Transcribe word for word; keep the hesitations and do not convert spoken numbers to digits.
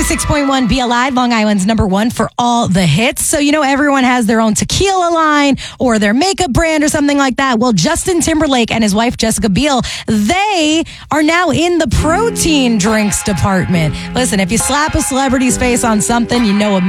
six point one Be Alive, Long Island's number one for all the hits. So, you know, everyone has their own tequila line or their makeup brand or something like that. Well, Justin Timberlake and his wife, Jessica Biel, they are now in the protein drinks department. Listen, if you slap a celebrity's face on something, you know